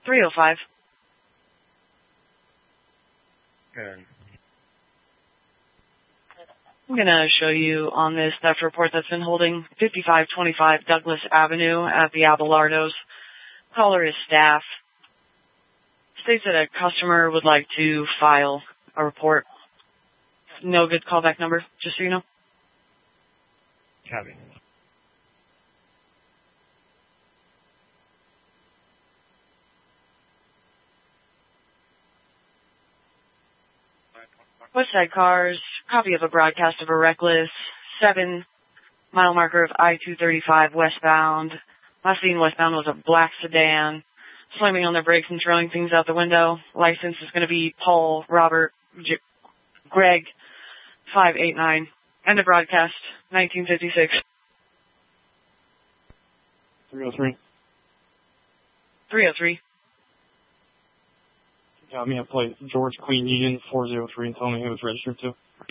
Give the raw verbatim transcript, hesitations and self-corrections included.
three oh five. Good. I'm going to show you on this theft report that's been holding fifty-five twenty-five Douglas Avenue at the Abelardo's. Caller is staff. States that a customer would like to file a report. No good callback number, just so you know. Copy. Westside Cars, copy of a broadcast of a reckless seven mile marker of I two thirty-five westbound. Last seen westbound was a black sedan, slamming on their brakes and throwing things out the window. License is going to be Paul Robert J- Greg five eight nine. End of broadcast, nineteen fifty-six. three oh three. three oh three. Got me a plate, George Queen Union four oh three, and tell me who it's registered to.